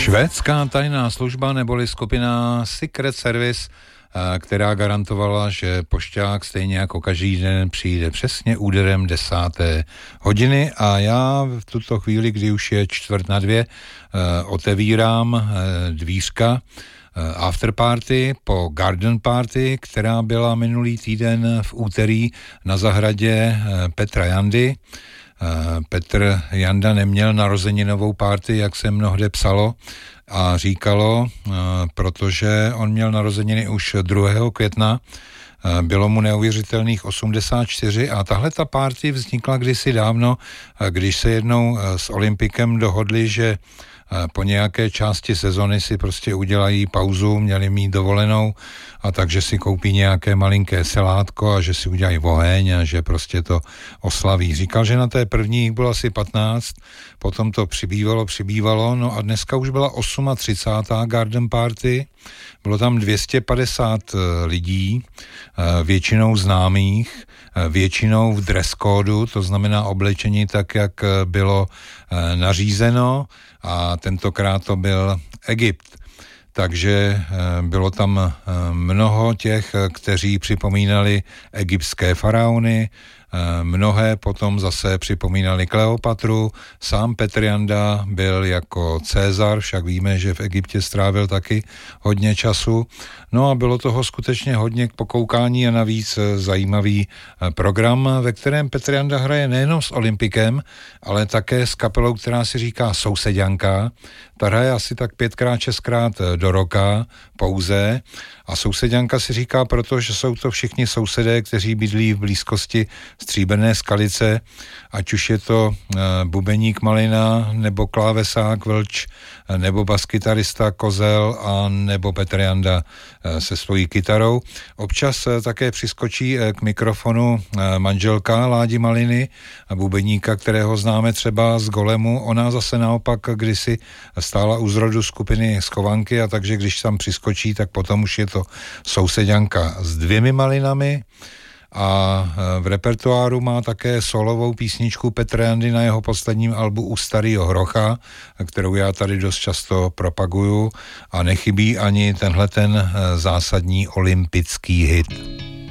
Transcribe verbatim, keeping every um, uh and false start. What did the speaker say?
Švédská tajná služba neboli skupina Secret Service, která garantovala, že pošťák stejně jako každý den přijde přesně úderem desáté hodiny a já v tuto chvíli, kdy už je čtvrt na dvě, otevírám dvířka afterparty po garden party, která byla minulý týden v úterý na zahradě Petra Jandy. Petr Janda neměl narozeninovou party, jak se mnohde psalo a říkalo, protože on měl narozeniny už druhého května, bylo mu neuvěřitelných osmdesát čtyři a tahle ta party vznikla kdysi dávno, když se jednou s Olympikem dohodli, že po nějaké části sezony si prostě udělají pauzu, měli mít dovolenou a takže si koupí nějaké malinké selátko a že si udělají oheň a že prostě to oslaví. Říkal, že na té první bylo asi patnáct, potom to přibývalo, přibývalo, no a dneska už byla třicátá osmá garden party, bylo tam dvě stě padesát lidí, většinou známých, většinou v dress kódu, to znamená oblečení tak, jak bylo nařízeno a tentokrát to byl Egypt. Takže bylo tam mnoho těch, kteří připomínali egyptské faraony, mnohé potom zase připomínali Kleopatru, sám Petr Janda byl jako Cezar, však víme, že v Egyptě strávil taky hodně času, no a bylo toho skutečně hodně k pokoukání a navíc zajímavý program, ve kterém Petr Janda hraje nejenom s Olympikem, ale také s kapelou, která si říká Souseďanka, ta hraje asi tak pětkrát, šestkrát do roka pouze a Souseďanka si říká, protože jsou to všichni sousedé, kteří bydlí v blízkosti Stříbrné skalice, ať už je to uh, bubeník Malina, nebo klávesák Vlč, nebo baskytarista Kozel a nebo Petr Janda uh, se svojí kytarou. Občas uh, také přiskočí uh, k mikrofonu uh, manželka Ládi Maliny, a bubeníka, kterého známe třeba z Golemu. Ona zase naopak kdysi stála u zrodu skupiny Schovanky a takže když tam přiskočí, tak potom už je to Souseďanka s dvěmi malinami a v repertoáru má také solovou písničku Petra Jandy na jeho posledním albu U starýho hrocha, kterou já tady dost často propaguju a nechybí ani tenhle ten zásadní olympický hit.